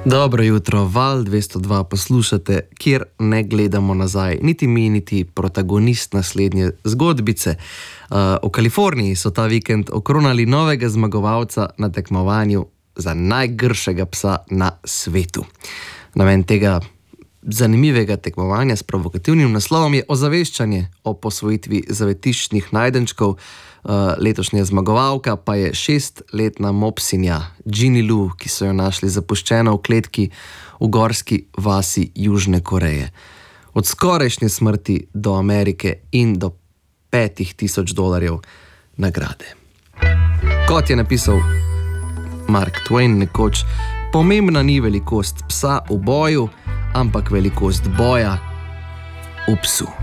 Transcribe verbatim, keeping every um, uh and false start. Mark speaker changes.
Speaker 1: Dobro jutro, Val dvesto dva poslušate, kjer ne gledamo nazaj, niti mi, niti protagonist naslednje zgodbice. Uh, v Kaliforniji so ta vikend okronali novega zmagovalca na tekmovanju za najgršega psa na svetu. Namen tega zanimivega tekmovanja s provokativnim naslovom je ozaveščanje o posvojitvi zavetiščnih najdenčkov. Uh, letošnja zmagovalka pa je šestletna mopsinja Ginny Lou, ki so jo našli zapuščeno v kletki v gorski vasi Južne Koreje. Od skorajšnje smrti do Amerike in do petih tisoč dolarjev nagrade. Kot je napisal Mark Twain nekoč, pomembna ni velikost psa v boju, ampak velikost boja v psu.